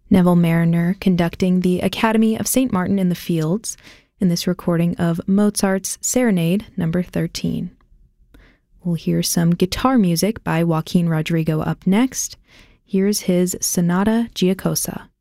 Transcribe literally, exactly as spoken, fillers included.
Neville Marriner conducting the Academy of Saint Martin in the Fields in this recording of Mozart's Serenade number thirteen. We'll hear some guitar music by Joaquin Rodrigo up next. Here's his Sonata Giacosa.